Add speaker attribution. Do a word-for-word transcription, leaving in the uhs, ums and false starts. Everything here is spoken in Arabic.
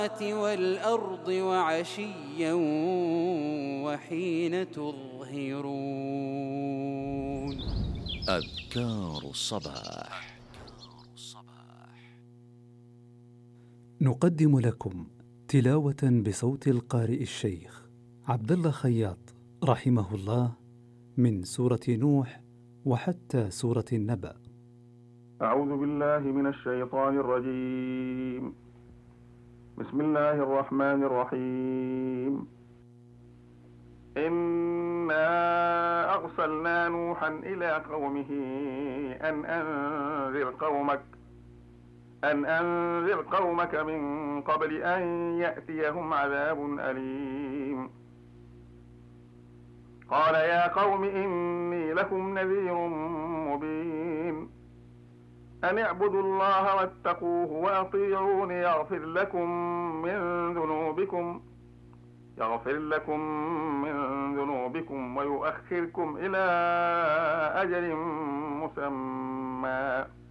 Speaker 1: والأرض وعشيا وحين تظهرون.
Speaker 2: أذكار الصباح.
Speaker 3: نقدم لكم تلاوة بصوت القارئ الشيخ عبد الله خياط رحمه الله من سورة نوح وحتى سورة النبأ.
Speaker 4: أعوذ بالله من الشيطان الرجيم. بسم الله الرحمن الرحيم. إنا أرسلنا نوحا إلى قومه أن أنذر قومك أن أنذر قومك من قبل أن يأتيهم عذاب أليم. قال يا قوم إني لكم نذير مبين. أن اعبدوا الله واتقوه وأطيعون يغفر لكم من ذنوبكم يغفر لكم من ذنوبكم ويؤخركم إلى أجل مسمى